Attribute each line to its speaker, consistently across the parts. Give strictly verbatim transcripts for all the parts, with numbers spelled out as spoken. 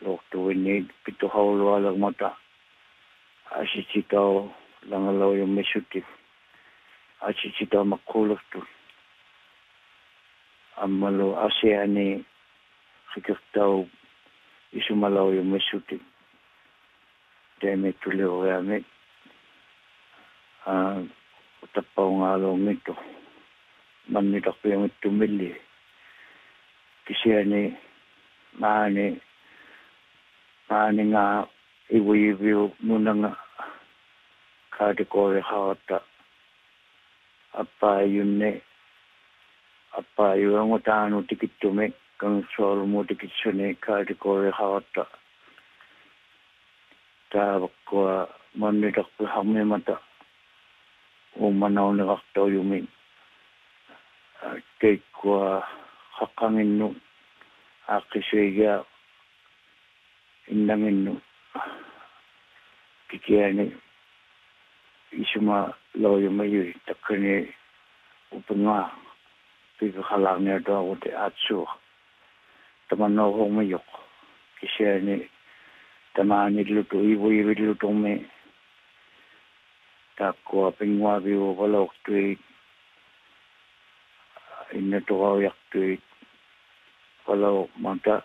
Speaker 1: Lokto ini pito haulo alang mata. Asisitao langalaw yung mesutik. Asisitao makulok to. Amalo aseani sikirtao isumalaw yung mesutik. Deme tulio yamet. Ah, utapaw nga along ito. Manitak ko yung itumili. Kasi ani maani maani nga iwi-iwi muna nga kada kore hawata apa yun ne apa yun ang utano tikit tume kang sol mo tikit sune kada kore hawata ta ko manitak ko hamme mata umanaw na kaktaw yumin kay ko hakangin no akisega indangin no kikiyane isuma loyo mayu takane upanga pighalang ne do wote atsu tamano ho mayok kishane tamani luto iwo iwo luto me takwa pingwa biwo balok tui inna to yak tui kalau mata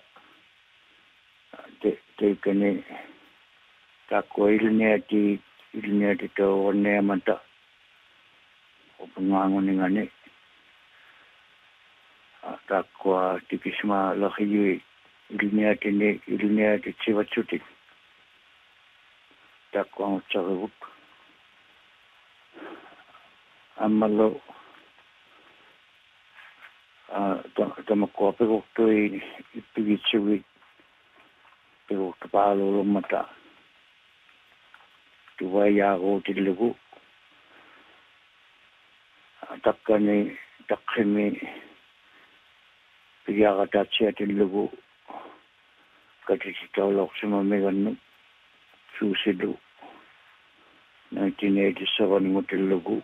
Speaker 1: te te kene takwa ilne ti ilne ti to ne mata opangango ni ngane takwa tikisma lahiyu ilne ti ne ilne ti chivachuti takwa chaguk amalo ah tama ko pero to ipigichi pero kapalo mata tuwa ya go tilugu takane takme piyaga tatsia tilugu katisi tawlok sama megan susidu nineteen eighty-seven ngutilugu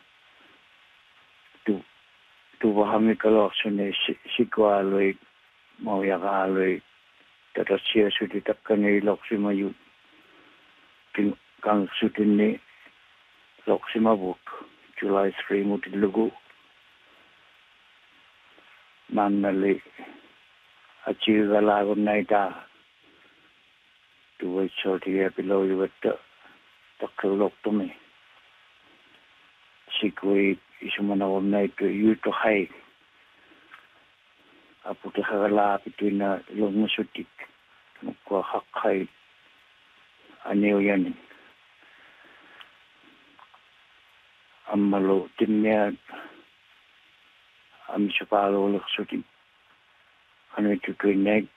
Speaker 1: tu tu bahami kalau sene sikwa aloi mau ya aloi tata sia sudi takane loksima yu king kang sudine loksima buk July three mutilugu manali achieve lago naita tu wait shorty ya below you with the takalok to me sikwe isumana wamnai to you to high apu te hagala between a long musutik ko hakai aneo yanin amalo timnya am chapalo laksuti anu tu tuineg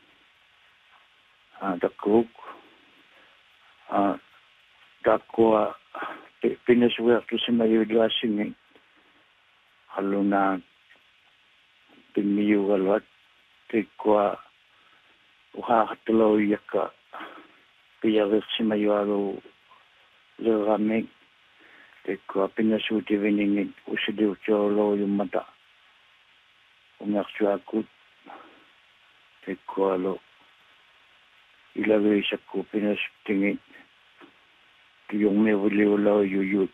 Speaker 1: a the cook a dakwa pinas work to some you glassing haluna pimiyu galwat tikwa uha hatlo yaka piyaga simayu alo leramek tikwa pinas uti winning usidu cholo yumata umaksu akut tikwa lo ilagay sa ko pinas tingin yung may wuli ulo yuyut.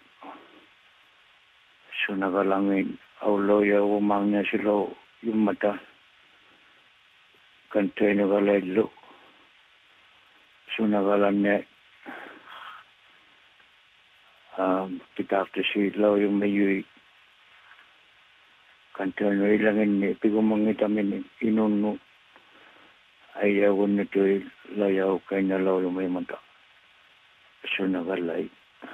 Speaker 1: So nagalangin, aulo ya umang niya sila yung mata. Kantay nagalaylo. So nagalang niya, um, pitafta sila yung mayuy. Kantay na ilangin niya, pigumangitamin inunu. Ayaw nito layaw kay nalaw yung may mata. So nagalay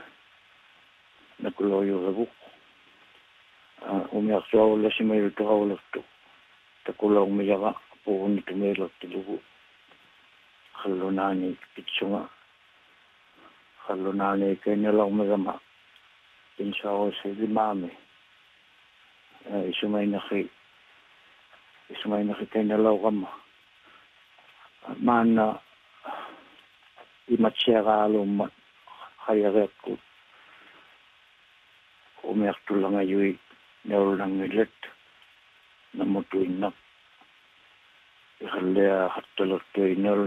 Speaker 1: nakuloyo gabuk umiyak sa wala si mayo to hawlak to takulaw mayaka po nito mayroon tilugo halunani pitsunga halunani kay nilaw magama pinsaw sa limame isumay naki isumay naki kay nilaw kama mana imatsya alum hayarek ko umiyak tulang ayoy narulang nilit na mutuin na ihalya hatulog to